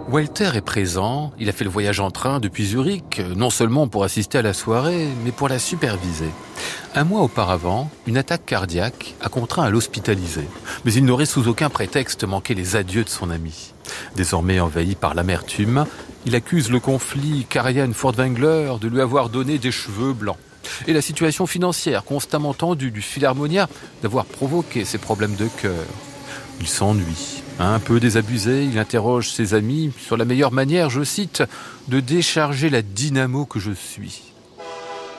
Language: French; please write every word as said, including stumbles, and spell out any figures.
Walter est présent, il a fait le voyage en train depuis Zurich, non seulement pour assister à la soirée, mais pour la superviser. Un mois auparavant, une attaque cardiaque a contraint à l'hospitaliser, mais il n'aurait sous aucun prétexte manqué les adieux de son ami. Désormais envahi par l'amertume, il accuse le conflit Karajan Furtwängler de lui avoir donné des cheveux blancs. Et la situation financière constamment tendue du Philharmonia d'avoir provoqué ses problèmes de cœur. Il s'ennuie. Un peu désabusé, il interroge ses amis sur la meilleure manière, je cite, de décharger la dynamo que je suis.